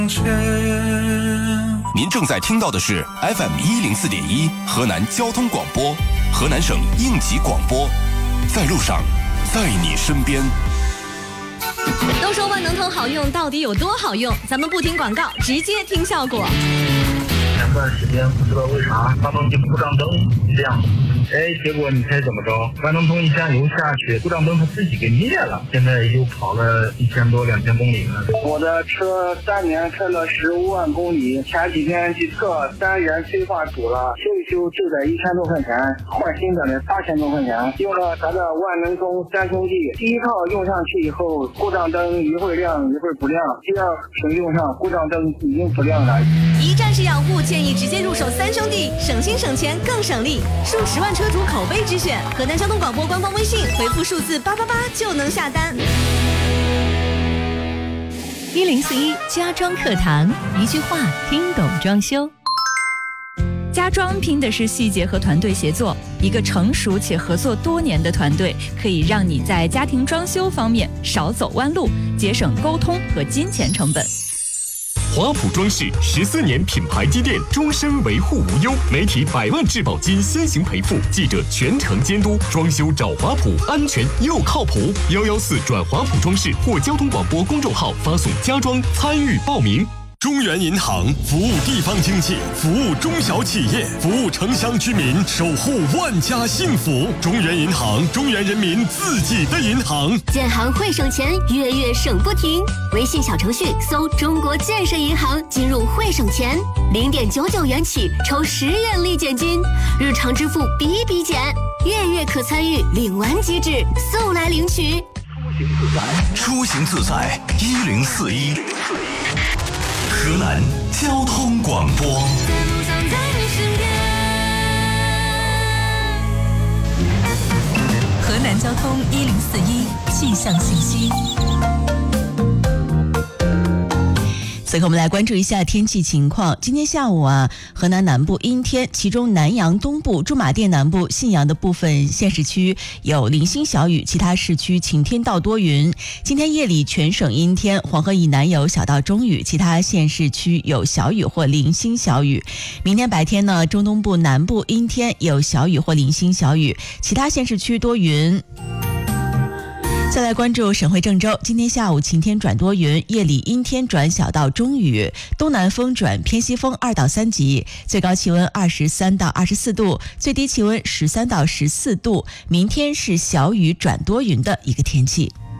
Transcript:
您正在听到的是 FM104.1 河南交通广播，河南省应急广播，在路上，在你身边。 都说万能通好用，到底有多好用？咱们不听广告，直接听效果。 前段时间不知道为啥发动机故障灯亮，结果你猜怎么着？万能通一加油下去，故障灯它自己给灭了。现在又跑了1000多2000公里了。 我的车3年开了15万公里，前几天去测3元催化堵了，修一修就得1000多块钱，换新的呢8000多块钱。用了咱的万能通3兄弟，第一套用上去以后，故障灯一会儿亮一会儿不亮，第二瓶用上故障灯已经不亮了。 一站式养护，建议直接入手3兄弟，省心省钱更省力，数10万车主口碑之选。河南交通广播官方微信回复数字888就能下单。 1041家装课堂，一句话听懂装修。家装拼的是细节和团队协作，一个成熟且合作多年的团队，可以让你在家庭装修方面少走弯路，节省沟通和金钱成本。 华普装饰14年品牌积淀，终身维护无忧，媒体100万质保金先行赔付，记者全程监督，装修找华普，安全又靠谱。114转华普装饰或交通广播公众号发送家装参与报名。 中原银行服务地方经济，服务中小企业，服务城乡居民，守护万家幸福。中原银行，中原人民自己的银行。 建行会省钱，月月省不停。微信小程序搜中国建设银行，进入会省钱，0.99元起抽10元立减金，日常支付比比减，月月可参与领完即止，速来领取。 出行自在1041。河南交通广播。 河南交通1041气象信息。 随后我们来关注一下天气情况。今天下午河南南部阴天，其中南阳东部、驻马店南部、信阳的部分县市区有零星小雨，其他市区晴天到多云。今天夜里全省阴天，黄河以南有小到中雨，其他县市区有小雨或零星小雨。明天白天呢，中东部南部阴天，有小雨或零星小雨，其他县市区多云。再来关注省会郑州，今天下午晴天转多云，夜里阴天转小到中雨，东南风转偏西风2到3级，最高气温23到24度，最低气温13到14度。明天是小雨转多云的一个天气。